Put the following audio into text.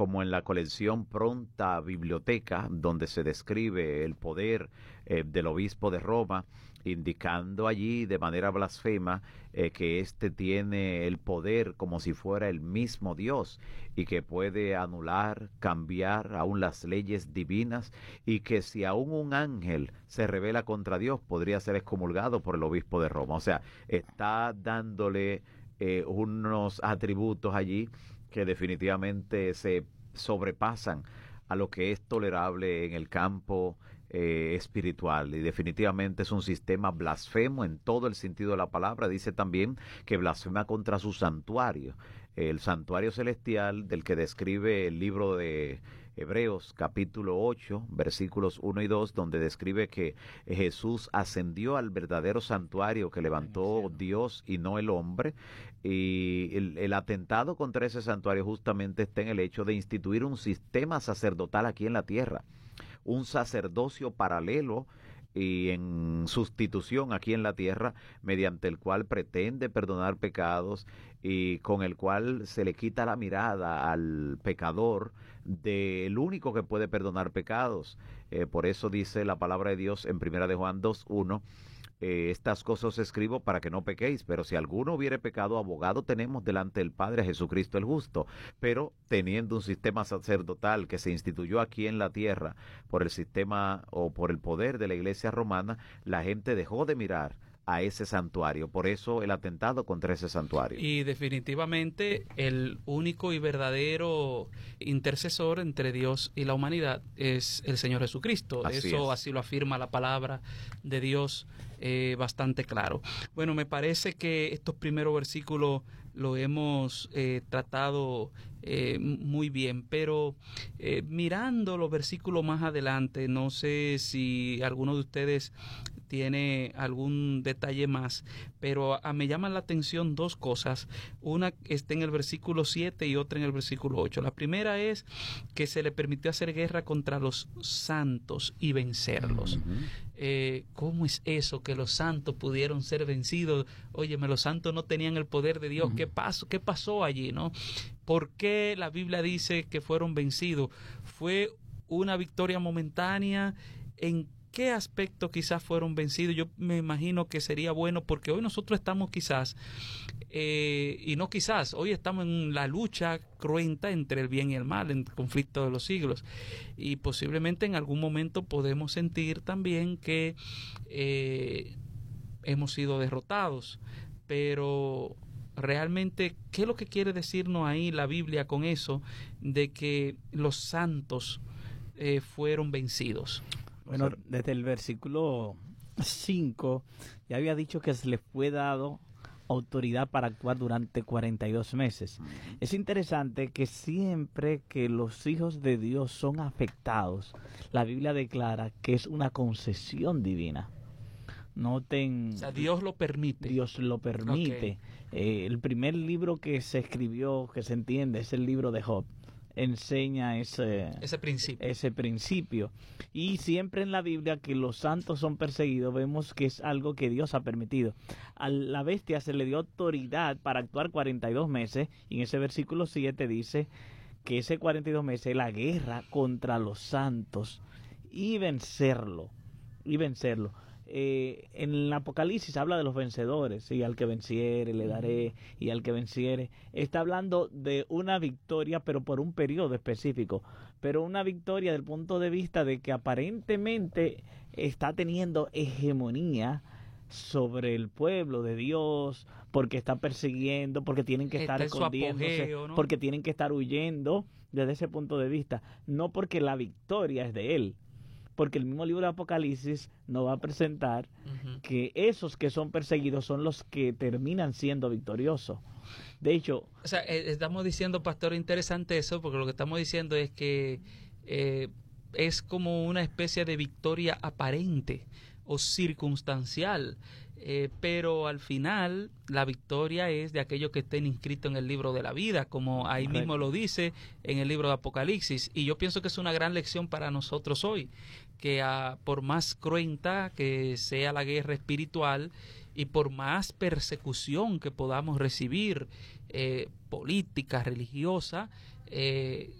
como en la colección Pronta Biblioteca, donde se describe el poder del obispo de Roma, indicando allí de manera blasfema que éste tiene el poder como si fuera el mismo Dios y que puede anular, cambiar aún las leyes divinas, y que si aún un ángel se rebela contra Dios podría ser excomulgado por el obispo de Roma. O sea, está dándole unos atributos allí que definitivamente se sobrepasan a lo que es tolerable en el campo espiritual, y definitivamente es un sistema blasfemo en todo el sentido de la palabra. Dice también que blasfema contra su santuario, el santuario celestial del que describe el libro de Hebreos capítulo 8 versículos 1 y 2, donde describe que Jesús ascendió al verdadero santuario que levantó Dios y no el hombre, y el atentado contra ese santuario justamente está en el hecho de instituir un sistema sacerdotal aquí en la tierra, un sacerdocio paralelo y en sustitución aquí en la tierra, mediante el cual pretende perdonar pecados y con el cual se le quita la mirada al pecador del único que puede perdonar pecados. Por eso dice la palabra de Dios en Primera de Juan 2:1, estas cosas os escribo para que no pequéis, pero si alguno hubiere pecado, abogado tenemos delante del Padre, a Jesucristo el justo. Pero teniendo un sistema sacerdotal que se instituyó aquí en la tierra por el sistema o por el poder de la Iglesia romana, la gente dejó de mirar a ese santuario. Por eso el atentado contra ese santuario. Y definitivamente el único y verdadero intercesor entre Dios y la humanidad es el Señor Jesucristo. Así lo afirma la palabra de Dios bastante claro. Bueno, me parece que estos primeros versículos lo hemos tratado muy bien, pero mirando los versículos más adelante, no sé si alguno de ustedes tiene algún detalle más, pero me llaman la atención dos cosas. Una está en el versículo 7 y otra en el versículo 8. La primera es que se le permitió hacer guerra contra los santos y vencerlos. ¿Cómo es eso que los santos pudieron ser vencidos? Óyeme, los santos no tenían el poder de Dios. ¿Qué pasó allí, no? ¿Por qué la Biblia dice que fueron vencidos? ¿Fue una victoria momentánea? ¿En qué aspecto quizás fueron vencidos? Yo me imagino que sería bueno, porque hoy nosotros estamos quizás, y no quizás, hoy estamos en la lucha cruenta entre el bien y el mal, en el conflicto de los siglos, y posiblemente en algún momento podemos sentir también que hemos sido derrotados, pero realmente, ¿qué es lo que quiere decirnos ahí la Biblia con eso de que los santos fueron vencidos? Bueno, desde el versículo 5 ya había dicho que se les fue dado autoridad para actuar durante 42 meses. Es interesante que siempre que los hijos de Dios son afectados, la Biblia declara que es una concesión divina. Noten, o sea, Dios lo permite. Dios lo permite. Okay. El primer libro que se escribió, que se entiende, es el libro de Job. Enseña ese principio. Y siempre en la Biblia que los santos son perseguidos, vemos que es algo que Dios ha permitido. A la bestia se le dio autoridad para actuar 42 meses, y en ese versículo 7 dice que ese 42 meses es la guerra contra los santos y vencerlo. En el Apocalipsis habla de los vencedores, ¿sí? Al que venciere le daré, y al que venciere. Está hablando de una victoria, pero por un periodo específico, pero una victoria del punto de vista de que aparentemente está teniendo hegemonía sobre el pueblo de Dios, porque está persiguiendo, porque tienen que estar escondiéndose, apogeo, ¿no? Porque tienen que estar huyendo desde ese punto de vista, no porque la victoria es de él. Porque el mismo libro de Apocalipsis nos va a presentar que esos que son perseguidos son los que terminan siendo victoriosos. De hecho, o sea, estamos diciendo, pastor, interesante eso, porque lo que estamos diciendo es que es como una especie de victoria aparente o circunstancial, pero al final la victoria es de aquellos que estén inscritos en el libro de la vida, como ahí mismo lo dice en el libro de Apocalipsis. Y yo pienso que es una gran lección para nosotros hoy, que por más cruenta que sea la guerra espiritual y por más persecución que podamos recibir, política, religiosa,